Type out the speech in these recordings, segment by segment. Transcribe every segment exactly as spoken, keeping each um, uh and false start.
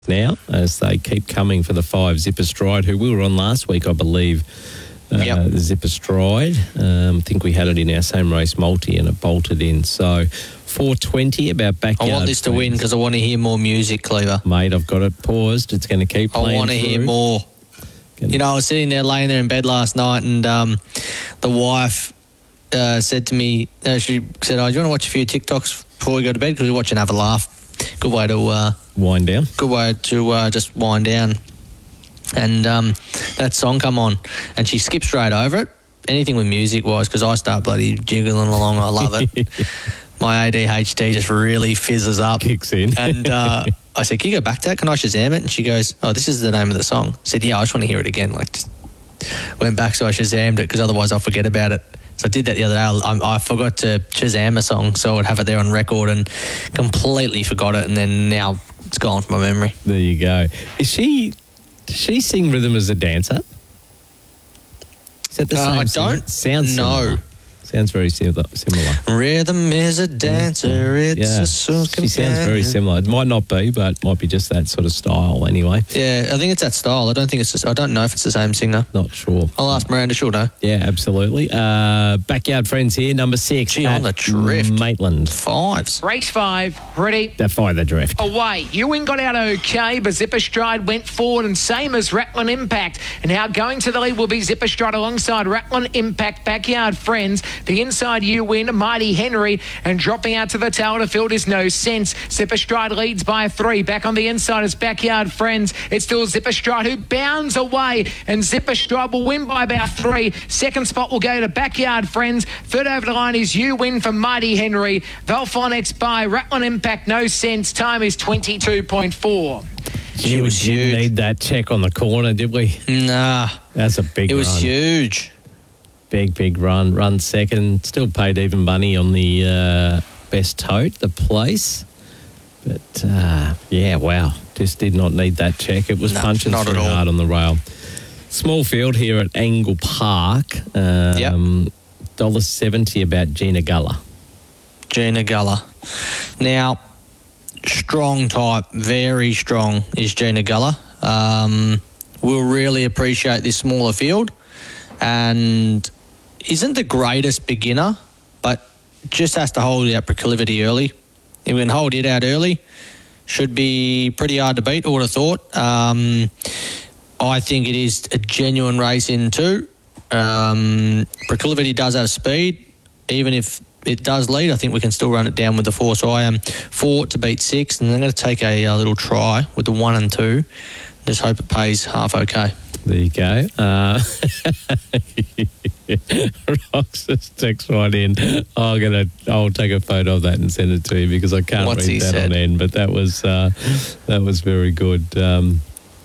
now as they keep coming for the five. Zipper Stride, who we were on last week, I believe. Uh, yep. Zipper Stride. Um, I think we had it in our same race multi and it bolted in. So four twenty about backyard. I want this to win because I want to hear more music, Cleaver. Mate, I've got it paused. It's going to keep playing. I want to through. hear more. Gonna... You know, I was sitting there, laying there in bed last night, and um, the wife uh, said to me, uh, she said, oh, do you want to watch a few TikToks before we go to bed? Because we're watching Have a Laugh. Good way to... Uh, wind down. Good way to uh, just wind down. And um, that song come on, and she skipped straight over it. Anything with music-wise, because I start bloody jiggling along. I love it. My A D H D just really fizzes up. Kicks in. And uh, I said, can you go back to that? Can I Shazam it? And she goes, oh, this is the name of the song. I said, yeah, I just want to hear it again. Like, just went back, so I Shazammed it, because otherwise I'll forget about it. So I did that the other day. I, I forgot to Shazam a song, so I would have it there on record and completely forgot it, and then now it's gone from my memory. There you go. Is she... Does she sing rhythm as a dancer? Is that the uh, same? I don't Sounds know. Similar. Sounds very similar. Rhythm is a dancer. It's yeah. a soul She sounds very similar. It might not be, but it might be just that sort of style anyway. Yeah, I think it's that style. I don't think it's. Just, I don't know if it's the same singer. Not sure. I'll ask Miranda. She'll know. Yeah, absolutely. Uh, backyard friends here, number six. Gee, on the drift. Maitland. Fives. Race five, ready? That fire the drift. Away. Ewing got out okay, but Zipper Stride went forward, and same as Rattlin Impact. And now going to the lead will be Zipper Stride alongside Rattlin Impact, backyard friends. The inside you win, Mighty Henry, and dropping out to the tail of the field is No Sense. Zipper Stride leads by three. Back on the inside is Backyard Friends. It's still Zipper Stride who bounds away, and Zipper Stride will win by about three. Second spot will go to Backyard Friends. Third over the line is You Win for Mighty Henry. Valphonics by Rattlin Impact, No Sense. Time is twenty-two point four. It was huge. Didn't need that check on the corner, did we? Nah. That's a big It run. was huge. Big, big run. Run second. Still paid even money on the uh, best tote, the place. But, uh, yeah, wow. Just did not need that check. It was no, punching not through at all. hard on the rail. Small field here at Angle Park. Um, yep. one dollar seventy about Gina Guller. Gina Guller. Now, strong type, very strong is Gina Guller. Um, we'll really appreciate this smaller field. And isn't the greatest beginner, but just has to hold out proclivity early. If we can hold it out early, should be pretty hard to beat, I would have thought. Um, I think it is a genuine race in two. Um, proclivity does have speed. Even if it does lead, I think we can still run it down with the four. So I am four to beat six, and I'm going to take a, a little try with the one and two. Just hope it pays half okay. There you go. Uh, Rox just text right in. I'm gonna. I'll take a photo of that and send it to you because I can't What's read he that said? on end. But that was uh, that was very good. Um,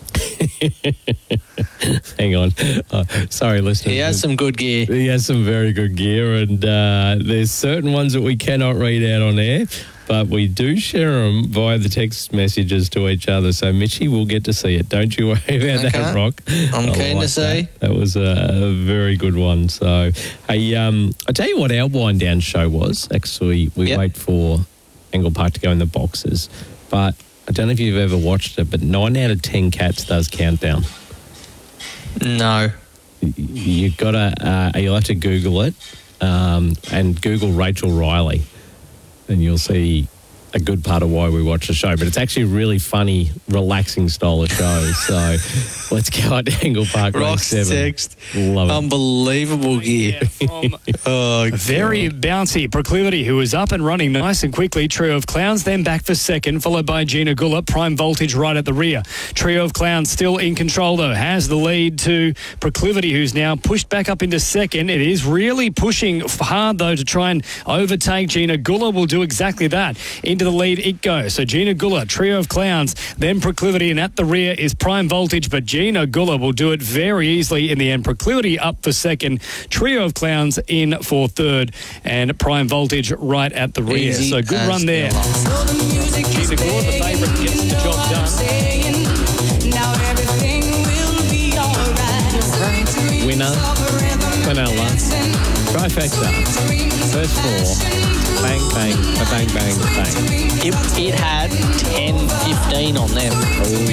hang on. Uh, sorry, listeners. He has some good gear. He has some very good gear, and uh, there's certain ones that we cannot read out on air. But we do share them via the text messages to each other. So, Mitchie will get to see it. Don't you worry about Okay. that, Rock. I'm I keen like to see. That. that was a, a very good one. So, hey, um, I'll tell you what our wind down show was. Actually, we Yep. wait for Angle Park to go in the boxes. But I don't know if you've ever watched it, but nine out of ten cats does countdown. No. You gotta, uh, you'll have to Google it, um, and Google Rachel Riley, and you'll see a good part of why we watch the show. But it's actually a really funny, relaxing style of show. So let's go out to Angle Park Race Rock's seven. text. Love it. Unbelievable gear. Oh, Very bouncy Proclivity, who was up and running nice and quickly. Trio of Clowns then back for second, followed by Gina Guller. Prime Voltage right at the rear. Trio of Clowns still in control, though. Has the lead to Proclivity, who's now pushed back up into second. It is really pushing hard, though, to try and overtake Gina Guller. Will do exactly that. Into the lead it goes. So Gina Guller, Trio of Clowns, then Proclivity, and at the rear is Prime Voltage, but Gina Guller will do it very easily in the end. Proclivity up for second, Trio of Clowns in for third, and Prime Voltage right at the rear. Easy So good as run there. Gina Guller, the favourite, gets the job done. Winner, Quinella, trifecta, first four, bang, bang, a bang, bang, bang. It, it had ten fifteen on them. Oh,